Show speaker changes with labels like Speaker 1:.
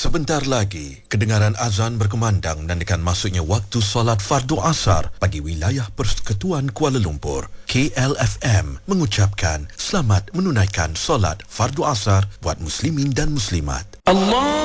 Speaker 1: Sebentar lagi, kedengaran azan berkumandang dan dengan masuknya waktu solat fardu asar bagi wilayah Persekutuan Kuala Lumpur. KLFM mengucapkan selamat menunaikan solat fardu asar buat muslimin dan muslimat. Allah